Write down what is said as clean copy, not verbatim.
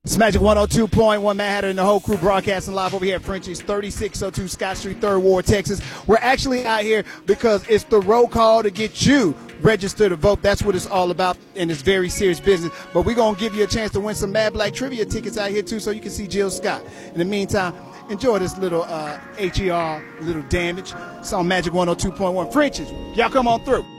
It's Magic 102.1 Manhattan and the whole crew broadcasting live over here at Frenchie's, 3602 Scott Street, 3rd Ward, Texas. We're actually out here because it's the roll call to get you registered to vote. That's what it's all about, and it's very serious business. But we're going to give you a chance to win some Mad Black Trivia tickets out here, too, so you can see Jill Scott. In the meantime, enjoy this little HER, little damage. It's on Magic 102.1 Frenchie's. Y'all come on through.